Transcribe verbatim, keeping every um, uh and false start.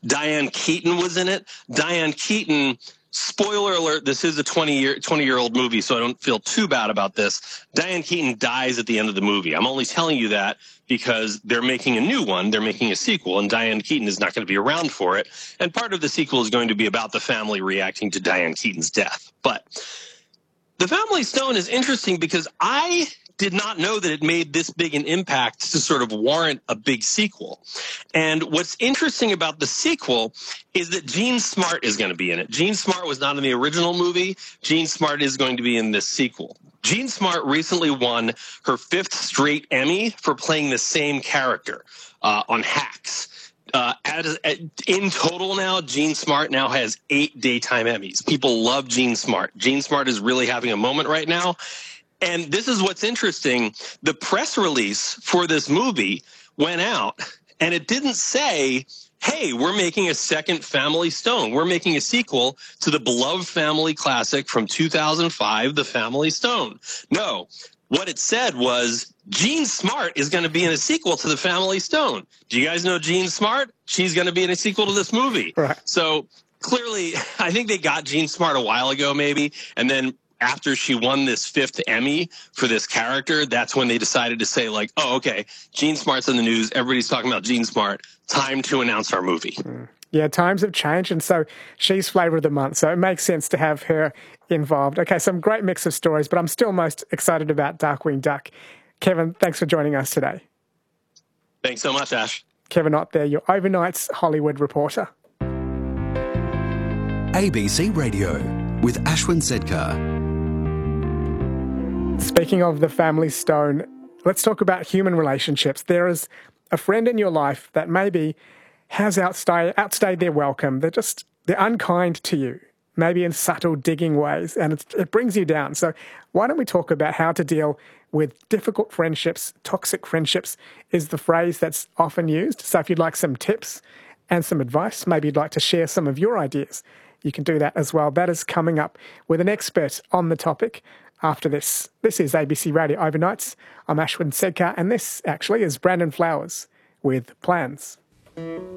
Diane Keaton was in it. Diane Keaton, spoiler alert, this is a twenty-year, twenty-year-old movie, so I don't feel too bad about this. Diane Keaton dies at the end of the movie. I'm only telling you that because they're making a new one. They're making a sequel, and Diane Keaton is not going to be around for it. And part of the sequel is going to be about the family reacting to Diane Keaton's death. But The Family Stone is interesting because I did not know that it made this big an impact to sort of warrant a big sequel. And what's interesting about the sequel is that Jean Smart is going to be in it. Jean Smart was not in the original movie. Jean Smart is going to be in this sequel. Jean Smart recently won her fifth straight Emmy for playing the same character uh, on Hacks. Uh, at, at, in total now, Jean Smart now has eight daytime Emmys. People love Jean Smart. Jean Smart is really having a moment right now. And this is what's interesting. The press release for this movie went out, and it didn't say, hey, we're making a second Family Stone. We're making a sequel to the beloved family classic from two thousand five, The Family Stone. No, what it said was Jean Smart is going to be in a sequel to The Family Stone. Do you guys know Jean Smart? She's going to be in a sequel to this movie. Right. So clearly, I think they got Jean Smart a while ago maybe, and then after she won this fifth Emmy for this character, that's when they decided to say, like, oh, okay, Jean Smart's in the news. Everybody's talking about Jean Smart. Time to announce our movie. Mm. Yeah, times have changed, and so she's flavour of the month, so it makes sense to have her involved. Okay, some great mix of stories, but I'm still most excited about Darkwing Duck. Kevin, thanks for joining us today. Thanks so much, Ash. Kevin Ott there, your overnight's Hollywood reporter. A B C Radio with Ashwin Sedkar. Speaking of the Family Stone, let's talk about human relationships. There is a friend in your life that maybe has outstayed, outstayed their welcome. They're just, they're unkind to you, maybe in subtle digging ways, and it's, it brings you down. So why don't we talk about how to deal with difficult friendships? Toxic friendships is the phrase that's often used. So if you'd like some tips and some advice, maybe you'd like to share some of your ideas, you can do that as well. That is coming up with an expert on the topic after this. This is A B C Radio Overnights. I'm Ashwin Sedkar, and this actually is Brandon Flowers with Plans.